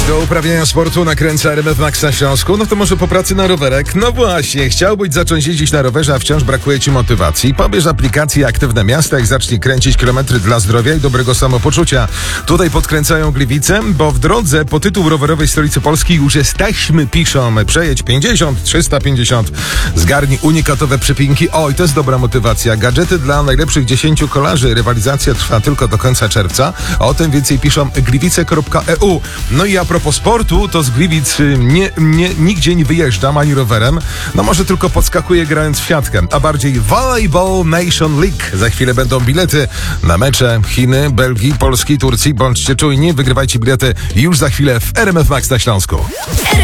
Do uprawiania sportu nakręca RMF Max na Śląsku, no to może po pracy na rowerek? No właśnie, chciałbyś zacząć jeździć na rowerze, a wciąż brakuje ci motywacji? Pobierz aplikację Aktywne Miasta i zacznij kręcić kilometry dla zdrowia i dobrego samopoczucia. Tutaj podkręcają Gliwice, bo w drodze po tytuł rowerowej stolicy Polski już jesteśmy, piszą. Przejedź 50, 350, zgarnij unikatowe przypinki. Oj, to jest dobra motywacja. Gadżety dla najlepszych 10 kolarzy. Rywalizacja trwa tylko do końca czerwca. O tym więcej piszą gliwice.eu. No i a propos sportu, to z Gliwic nigdzie nie wyjeżdżam ani rowerem. No może tylko podskakuję grając w siatkę, a bardziej Volleyball Nation League. Za chwilę będą bilety na mecze Chiny, Belgii, Polski, Turcji. Bądźcie czujni, wygrywajcie bilety już za chwilę w RMF Max na Śląsku.